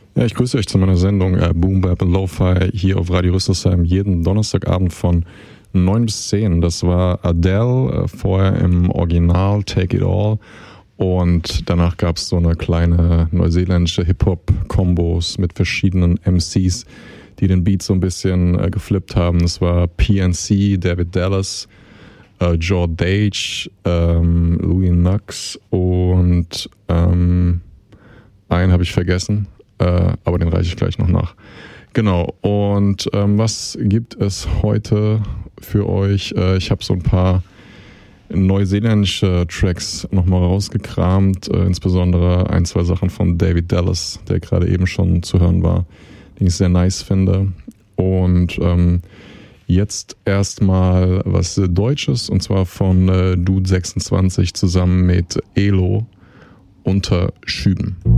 Ja, ich grüße euch zu meiner Sendung Boom Bap Lo-Fi hier auf Radio Rüsselsheim jeden Donnerstagabend von 9 bis 10. Das war Adele, vorher im Original Take It All, und danach gab es so eine kleine neuseeländische Hip-Hop-Kombos mit verschiedenen MCs, die den Beat so ein bisschen geflippt haben. Das war PNC, David Dallas, Joe Dage, Louis Nux und einen habe ich vergessen. Aber den reiche ich gleich noch nach. Genau, und was gibt es heute für euch? Ich habe so ein paar neuseeländische Tracks nochmal rausgekramt, insbesondere ein, zwei Sachen von David Dallas, der gerade eben schon zu hören war, den ich sehr nice finde. Und jetzt erstmal was Deutsches, und zwar von Dude 26 zusammen mit Elo, Unter Schüben.